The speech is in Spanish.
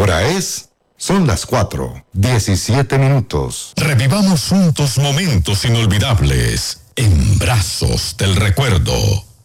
Son las 4:17. Revivamos juntos momentos inolvidables en Brazos del Recuerdo.